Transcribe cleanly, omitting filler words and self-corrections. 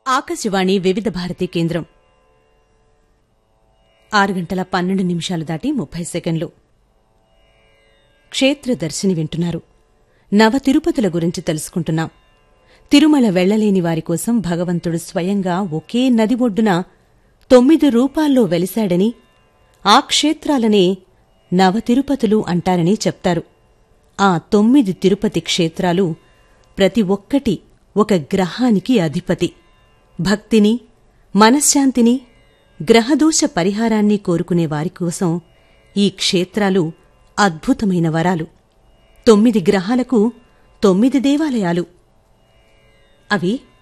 ఆకాశవాణి వివిధ భారతి కేంద్రం 6:12 క్షేత్రదర్శిని వింటున్నారు. నవ తిరుపతుల గురించి తెలుసుకుంటున్నాం. తిరుమల వెళ్లలేని వారికోసం భగవంతుడు స్వయంగా ఒకే నది ఒడ్డున 9 రూపాల్లో వెలిశాడని, ఆ క్షేత్రాలనే నవ తిరుపతులు అంటారని చెప్తారు. ఆ 9 తిరుపతి క్షేత్రాలు ప్రతి ఒక్కటి ఒక గ్రహానికి అధిపతి. భక్తిని, మనశ్శాంతిని, గ్రహదోష పరిహారాన్ని కోరుకునే వారికోసం ఈ క్షేత్రాలు అద్భుతమైన వరాలు. 9 గ్రహాలకు 9 దేవాలయాలు. అవి